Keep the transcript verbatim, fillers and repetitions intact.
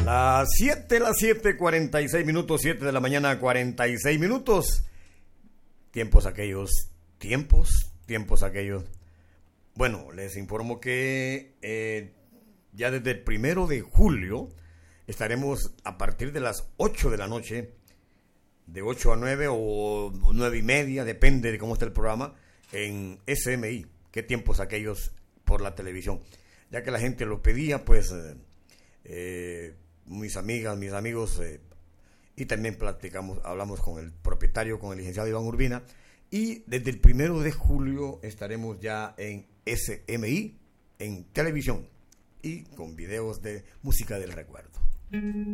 Las siete, las siete, cuarenta y seis minutos, siete de la mañana, cuarenta y seis minutos. Tiempos aquellos, tiempos, tiempos aquellos. Bueno, les informo que eh, ya desde el primero de julio estaremos a partir de las ocho de la noche, de ocho a nueve o nueve y media, depende de cómo esté el programa, en S M I. ¿Qué tiempos aquellos por la televisión? Ya que la gente lo pedía, pues eh, eh, mis amigas, mis amigos, eh, y también platicamos, hablamos con el propietario, con el licenciado Iván Urbina, y desde el primero de julio estaremos ya en S M I, en televisión, y con videos de música del recuerdo.